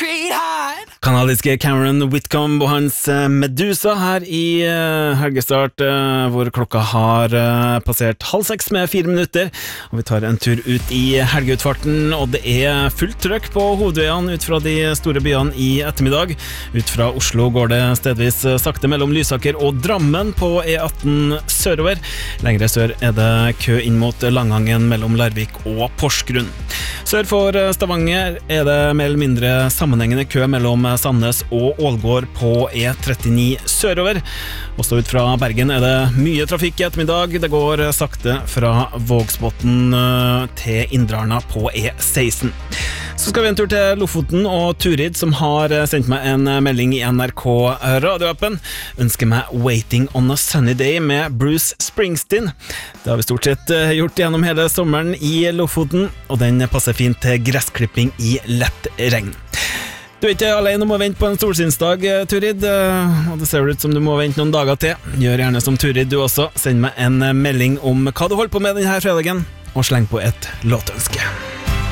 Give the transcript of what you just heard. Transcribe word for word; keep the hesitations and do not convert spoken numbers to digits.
sweetheart. Kanadiske Cameron Whitcomb og hans Medusa her i uh, helgestart, uh, hvor klokka har uh, passert halv seks med fire minutter, og vi tar en tur ut i helgeutfarten, og det er fullt trøkk på hovedveiene ut fra de store byene i ettermiddag. Ut fra Oslo går det stedvis sakte mellom Lysaker og Drammen på E atten sørover. Lengre sør er det kø inn mot Langangen mellom Larvik og Porsgrunn. Sør for Stavanger er det mer eller mindre sammenhengende kø mellom Sandnes og Ålgård på E trettini sørover. Også ut fra Bergen er det mye trafikk i ettermiddag. Det går sakte fra Vågsbotn til Indrarna på E seksten. Så skal vi en tur til Lofoten og Turid, som har sendt meg en melding i N R K radioappen. Ønsker meg Waiting on a Sunny Day med Bruce Springsteen. Det har vi stort sett gjort gjennom hele sommeren i Lofoten, og den passer fint til gressklipping i lett regn. Du er ikke alene om å vente på en solsynsdag, Turid, og det ser ut som du må vente noen dager til. Gjør gjerne som Turid du også. Send meg en melding om hva du holder på med denne fredagen, og sleng på et låtønske.